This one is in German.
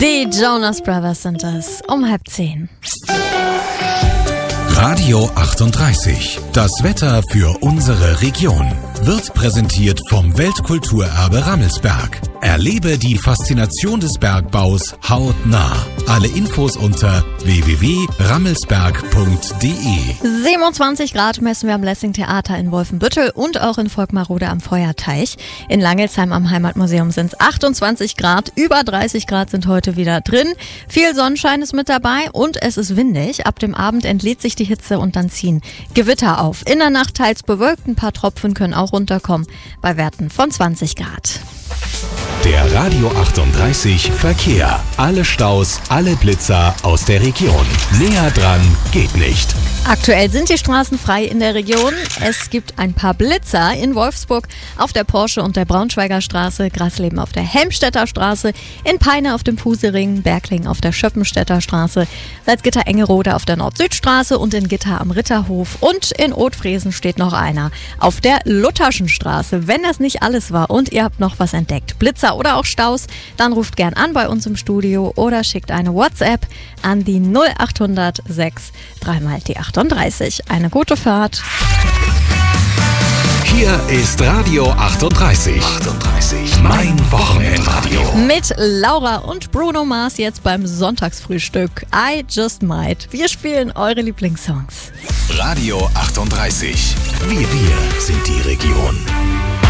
Die Jonas Brothers sind es, um 9:30. Radio 38. Das Wetter für unsere Region wird präsentiert vom Weltkulturerbe Rammelsberg. Erlebe die Faszination des Bergbaus hautnah. Alle Infos unter www.rammelsberg.de. 27 Grad messen wir am Lessing Theater in Wolfenbüttel und auch in Volkmarode am Feuerteich. In Langelsheim am Heimatmuseum sind es 28 Grad, über 30 Grad sind heute wieder drin. Viel Sonnenschein ist mit dabei und es ist windig. Ab dem Abend entlädt sich die Hitze und dann ziehen Gewitter auf. In der Nacht teils bewölkt, ein paar Tropfen können auch runterkommen bei Werten von 20 Grad. Der Radio 38 Verkehr. Alle Staus, alle Blitzer aus der Region. Näher dran geht nicht. Aktuell sind die Straßen frei in der Region. Es gibt ein paar Blitzer in Wolfsburg auf der Porsche und der Braunschweiger Straße, Grasleben auf der Helmstedter Straße, in Peine auf dem Pusering, Bergling auf der Schöppenstädter Straße, Salzgitter-Engerode auf der Nord-Süd-Straße und in Gitter am Ritterhof. Und in Othfriesen steht noch einer auf der Lutherschen Straße. Wenn das nicht alles war und ihr habt noch was entdeckt, Blitzer oder auch Staus, dann ruft gern an bei uns im Studio oder schickt eine WhatsApp an die 0800 6 3 mal die 38. Eine gute Fahrt. Hier ist Radio 38. Mein Wochenendradio. Mit Laura und Bruno Mars jetzt beim Sonntagsfrühstück. I Just Might. Wir spielen eure Lieblingssongs. Radio 38. Wir sind die Region.